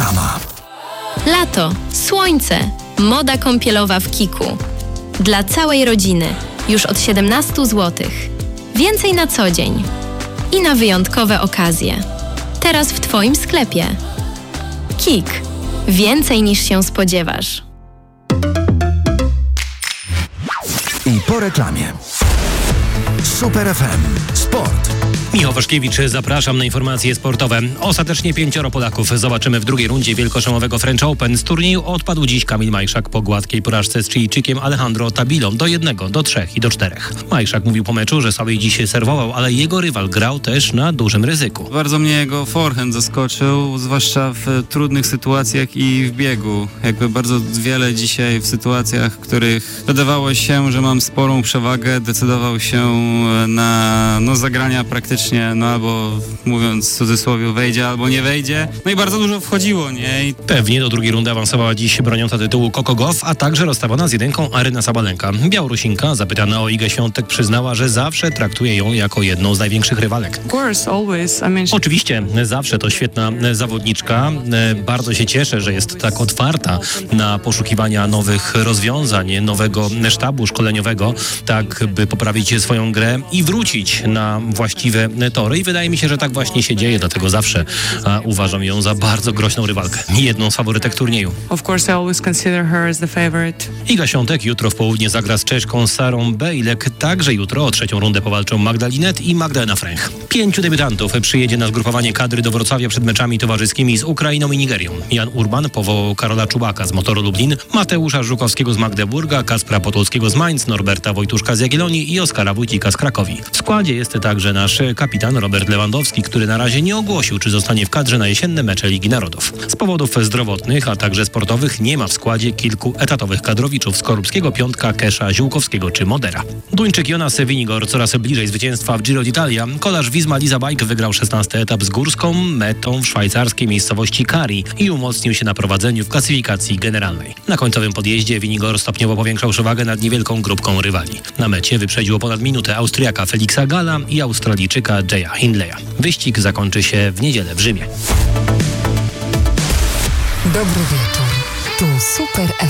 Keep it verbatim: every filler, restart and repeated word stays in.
Reklama. Lato, słońce, moda kąpielowa w Kiku. Dla całej rodziny, już od siedemnaście złotych. Więcej na co dzień i na wyjątkowe okazje. Teraz w Twoim sklepie. Kik. Więcej niż się spodziewasz. I po reklamie. Super F M. Sport. Michał Waszkiewicz, zapraszam na informacje sportowe. Ostatecznie pięcioro Polaków zobaczymy w drugiej rundzie wielkoszlemowego French Open. Z turnieju odpadł dziś Kamil Majszak po gładkiej porażce z Chilijczykiem Alejandro Tabilą do jednego, do trzech i do czterech. Majszak mówił po meczu, że sobie dzisiaj serwował, ale jego rywal grał też na dużym ryzyku. Bardzo mnie jego forehand zaskoczył, zwłaszcza w trudnych sytuacjach i w biegu. Jakby bardzo wiele dzisiaj w sytuacjach, w których wydawało się, że mam sporą przewagę, decydował się na no, zagrania praktycznie, no albo mówiąc w cudzysłowie wejdzie, albo nie wejdzie. No i bardzo dużo wchodziło, nie? I... Pewnie do drugiej rundy awansowała dziś broniąca tytułu Coco Gauff, a także rozstawiona z jedynką Aryna Sabalenka. Białorusinka, zapytana o Igę Świątek, przyznała, że zawsze traktuje ją jako jedną z największych rywalek. Oczywiście, zawsze to świetna zawodniczka. Bardzo się cieszę, że jest tak otwarta na poszukiwania nowych rozwiązań, nowego sztabu szkoleniowego, tak by poprawić swoją grę i wrócić na właściwe tory. I wydaje mi się, że tak właśnie się dzieje, dlatego zawsze a, uważam ją za bardzo groźną rywalkę. Jedną z faworytek turnieju. Of course I always consider her as the favorite. Iga Świątek jutro w południe zagra z Czeszką Sarą Bejlek. Także jutro o trzecią rundę powalczą Magda Linette i Magdalena Fręch. Pięciu debiutantów przyjedzie na zgrupowanie kadry do Wrocławia przed meczami towarzyskimi z Ukrainą i Nigerią. Jan Urban powołał Karola Czubaka z Motoru Lublin, Mateusza Żukowskiego z Magdeburga, Kaspra Potulskiego z Mainz, Norberta Wojtuszka z Jagiellonii i Oskara Wójcika z Krakowi. W składzie jest także nasz kapitan Robert Lewandowski, który na razie nie ogłosił, czy zostanie w kadrze na jesienne mecze Ligi Narodów. Z powodów zdrowotnych, a także sportowych nie ma w składzie kilku etatowych kadrowiczów: Skorupskiego, Piątka, Kesza, Ziółkowskiego czy Modera. Duńczyk Jonas Vingegaard coraz bliżej zwycięstwa w Giro d'Italia. Kolarz Visma Lease Bike wygrał szesnasty etap z górską metą w szwajcarskiej miejscowości Kari i umocnił się na prowadzeniu w klasyfikacji generalnej. Na końcowym podjeździe Vingegaard stopniowo powiększał przewagę nad niewielką grupką rywali. Na mecie wyprzedził o ponad minutę Austriaka Felixa Galla i Australijczyka Jaya Hindleya. Wyścig zakończy się w niedzielę w Rzymie. Dobry wieczór. Tu Super F M.